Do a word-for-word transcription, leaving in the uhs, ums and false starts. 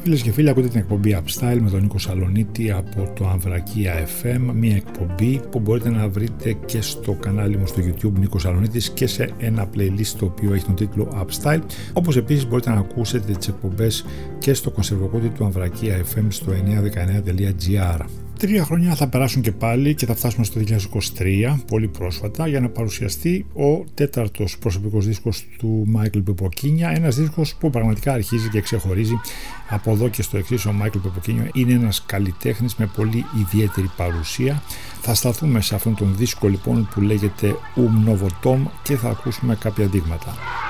Φίλες και φίλοι, ακούτε την εκπομπή Upstyle με τον Νίκο Σαλονίτη από το Αμβρακία εφ εμ, μια εκπομπή που μπορείτε να βρείτε και στο κανάλι μου στο YouTube Νίκο Σαλονίτης και σε ένα playlist το οποίο έχει τον τίτλο Upstyle, όπως επίσης μπορείτε να ακούσετε τις εκπομπές και στο κονσερβοκότη του Αμβρακία εφ εμ στο εννιακόσια δεκαεννέα τελεία τζι άρ. Τρία χρόνια θα περάσουν και πάλι και θα φτάσουμε στο δύο χιλιάδες είκοσι τρία, πολύ πρόσφατα, για να παρουσιαστεί ο τέταρτος προσωπικός δίσκος του Μάικλ Πεποκίνια, ένας δίσκος που πραγματικά αρχίζει και ξεχωρίζει από εδώ και στο εξής. Ο Μάικλ Πεποκίνια είναι ένας καλλιτέχνης με πολύ ιδιαίτερη παρουσία. Θα σταθούμε σε αυτόν τον δίσκο λοιπόν που λέγεται Um Novo Tom και θα ακούσουμε κάποια δείγματα.